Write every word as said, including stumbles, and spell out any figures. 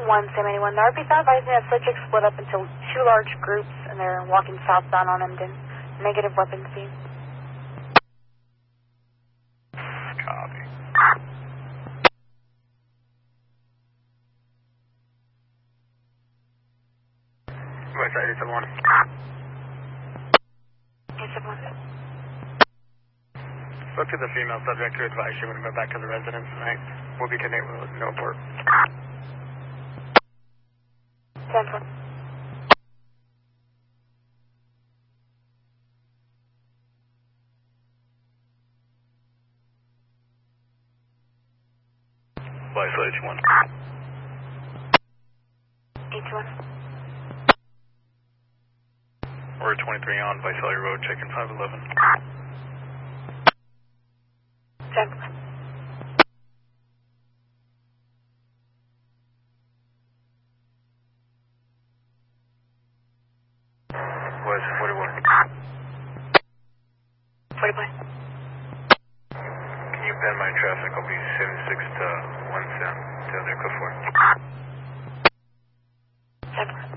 one, Sam eighty-one. The R P is advising that subjects split up into two large groups and they're walking southbound on Emden. Negative weapons seen. Copy. West side, eight seven one. eight seven one. Spoke to the female subject to advise she would move back to the residence tonight. We'll be connected with no port. ten four. Viceroy H one. eight two one. We're twenty-three on Viceroy Road, checking five eleven. ten four. West forty-one. forty-one. Can you bend my traffic? I'll be seven six to one seven to the Aircraft four. ten four.